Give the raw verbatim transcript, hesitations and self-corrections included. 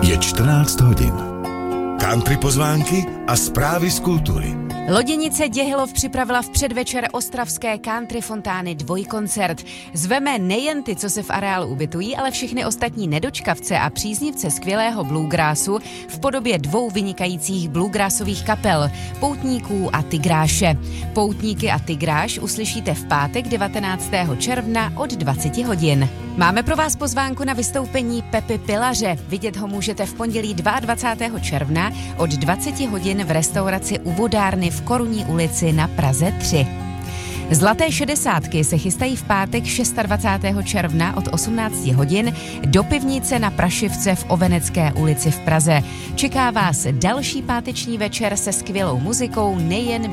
Je čtrnáct hodin. Country pozvánky a zprávy z kultury. Loděnice Děhilov připravila v předvečer ostravské country fontány dvojkoncert. Zveme nejen ty, co se v areálu ubytují, ale všechny ostatní nedočkavce a příznivce skvělého bluegrassu v podobě dvou vynikajících bluegrassových kapel, Poutníků a Tygráše. Poutníky a Tygráš uslyšíte v pátek devatenáctého června od dvacet hodin. Máme pro vás pozvánku na vystoupení Pepy Pilaře. Vidět ho můžete v pondělí dvacátého druhého června od dvacet hodin v restauraci U vodárny v Korunní ulici na Praze tři. Zlaté šedesátky se chystají v pátek dvacátého šestého června od osmnáct hodin do pivnice na Prašivce v Ovenecké ulici v Praze. Čeká vás další páteční večer se skvělou muzikou nejen